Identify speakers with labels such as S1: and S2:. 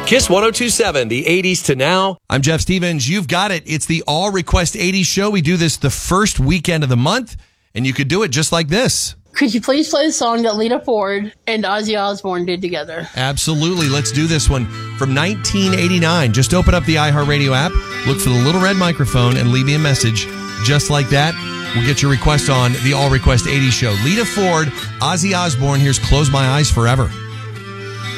S1: Kiss 102.7, the 80s to now.
S2: I'm Jeff Stevens. You've got it. It's the All Request 80s show. We do this the first weekend of the month, and you could do it just like this.
S3: Could you please play the song that Lita Ford and Ozzy Osbourne did together?
S2: Absolutely. Let's do this one from 1989. Just open up the iHeartRadio app, look for the little red microphone, and leave me a message. Just like that, we'll get your request on the All Request 80s show. Lita Ford, Ozzy Osbourne. Here's Close My Eyes Forever.